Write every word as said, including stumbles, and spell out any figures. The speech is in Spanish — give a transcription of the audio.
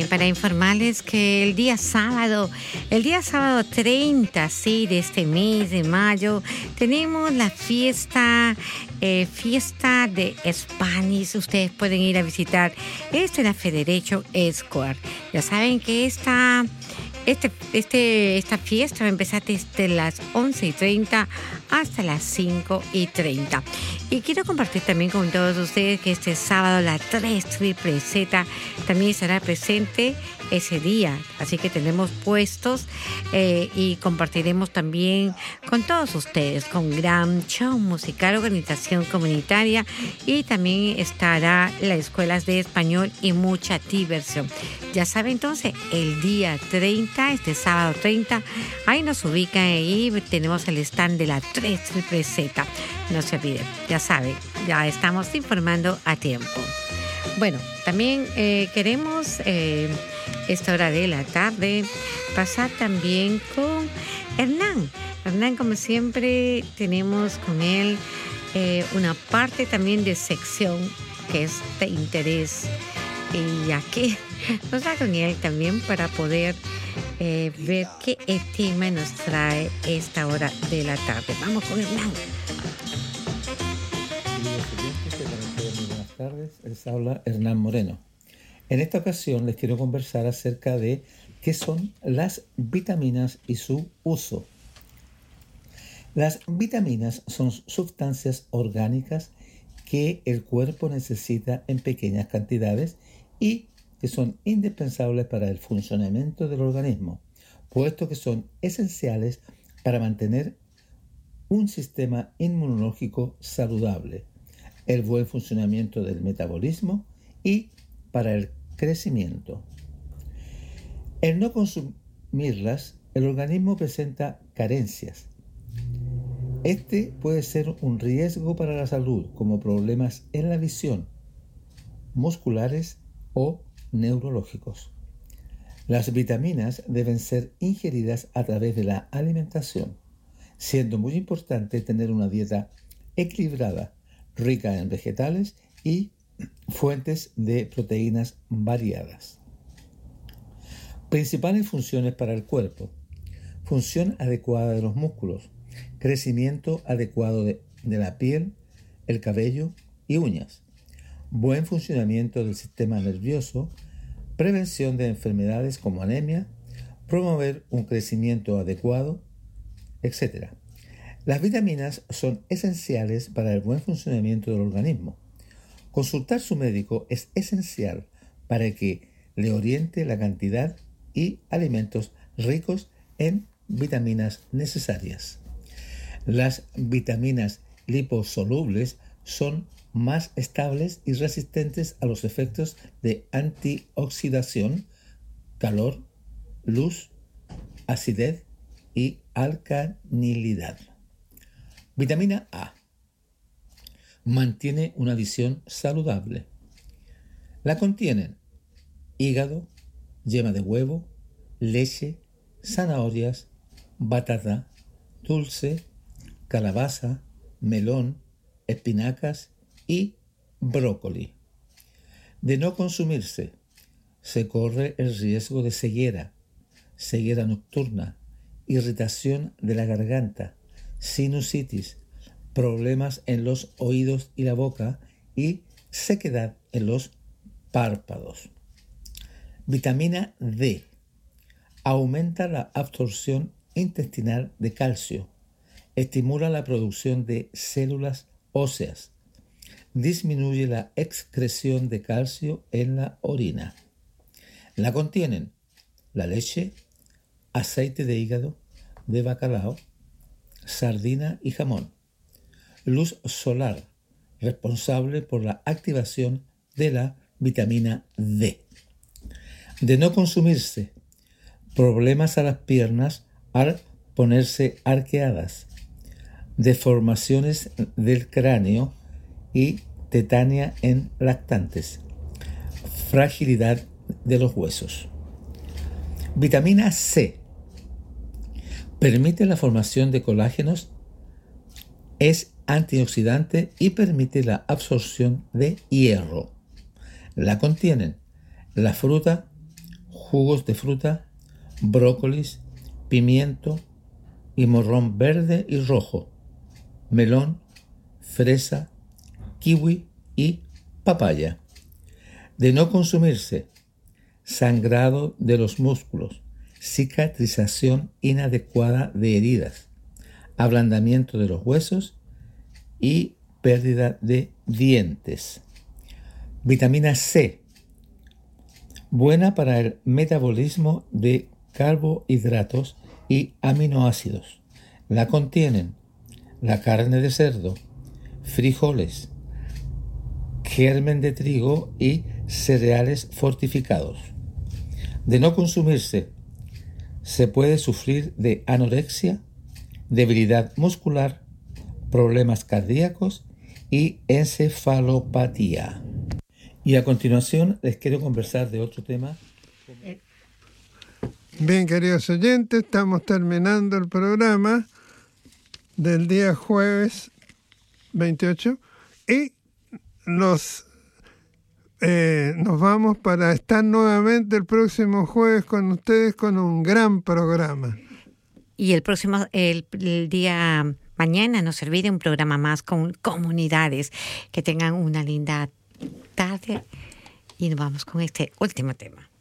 para informarles que el día sábado, el día sábado treinta, sí, de este mes de mayo, tenemos la fiesta, eh, fiesta de Spanish. Ustedes pueden ir a visitar este la Federico Square. Ya saben que esta... Este, este, esta fiesta va a empezar desde las once y treinta hasta las cinco y treinta. Y quiero compartir también con todos ustedes que este sábado la tres Triple Z también estará presente ese día. Así que tenemos puestos eh, y compartiremos también con todos ustedes con gran show musical, organización comunitaria, y también estará las escuelas de español y mucha diversión. Ya saben, entonces, el día treinta, este sábado treinta, ahí nos ubican, ahí tenemos el stand de la tres Triple Z. No se olviden, ya saben, ya estamos informando a tiempo. Bueno, también eh, queremos eh, esta hora de la tarde pasar también con Hernán. Hernán, como siempre, tenemos con él eh, una parte también de sección que es de interés. Y aquí nos va con él también para poder eh, ver qué tema nos trae esta hora de la tarde. Vamos con Hernán. Buenas tardes, les habla Hernán Moreno. En esta ocasión les quiero conversar acerca de qué son las vitaminas y su uso. Las vitaminas son sustancias orgánicas que el cuerpo necesita en pequeñas cantidades y que son indispensables para el funcionamiento del organismo, puesto que son esenciales para mantener un sistema inmunológico saludable, el buen funcionamiento del metabolismo y para el crecimiento. El no consumirlas, el organismo presenta carencias. Este puede ser un riesgo para la salud, como problemas en la visión, musculares o neurológicos. Las vitaminas deben ser ingeridas a través de la alimentación, siendo muy importante tener una dieta equilibrada, rica en vegetales y fuentes de proteínas variadas. Principales funciones para el cuerpo: función adecuada de los músculos, crecimiento adecuado de, de la piel, el cabello y uñas, buen funcionamiento del sistema nervioso, prevención de enfermedades como anemia, promover un crecimiento adecuado, etcétera. Las vitaminas son esenciales para el buen funcionamiento del organismo. Consultar a su médico es esencial para que le oriente la cantidad y alimentos ricos en vitaminas necesarias. Las vitaminas liposolubles son más estables y resistentes a los efectos de antioxidación, calor, luz, acidez y alcalinidad. Vitamina A. Mantiene una visión saludable. La contienen hígado, yema de huevo, leche, zanahorias, batata, dulce, calabaza, melón, espinacas y brócoli. De no consumirse, se corre el riesgo de ceguera, ceguera nocturna, irritación de la garganta, sinusitis, problemas en los oídos y la boca y sequedad en los párpados. Vitamina D. Aumenta la absorción intestinal de calcio, estimula la producción de células óseas, disminuye la excreción de calcio en la orina. La contienen la leche, aceite de hígado, de bacalao, sardina y jamón. Luz solar, responsable por la activación de la vitamina D. De no consumirse, problemas a las piernas al ponerse arqueadas, deformaciones del cráneo y tetania en lactantes, fragilidad de los huesos. Vitamina C. Permite la formación de colágenos, es antioxidante y permite la absorción de hierro. La contienen la fruta, jugos de fruta, brócolis, pimiento y morrón verde y rojo, melón, fresa, kiwi y papaya. De no consumirse, sangrado de los músculos, cicatrización inadecuada de heridas, ablandamiento de los huesos y pérdida de dientes. Vitamina C, buena para el metabolismo de carbohidratos y aminoácidos. La contienen la carne de cerdo, frijoles, germen de trigo y cereales fortificados. De no consumirse, se puede sufrir de anorexia, debilidad muscular, problemas cardíacos y encefalopatía. Y a continuación les quiero conversar de otro tema. Bien, queridos oyentes, estamos terminando el programa del día jueves veintiocho y los, eh, nos vamos para estar nuevamente el próximo jueves con ustedes con un gran programa. Y el próximo, el, el día mañana, no se olvide, un programa más con comunidades. Que tengan una linda tarde y nos vamos con este último tema.